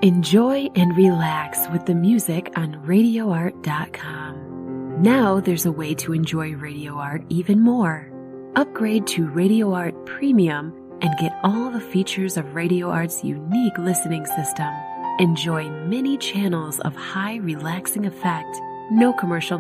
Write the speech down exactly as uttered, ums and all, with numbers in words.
Enjoy and relax with the music on radio art dot com. Now there's a way to enjoy Radio Art even more. Upgrade to Radio Art Premium and get all the features of Radio Art's unique listening system. Enjoy many channels of high relaxing effect, no commercial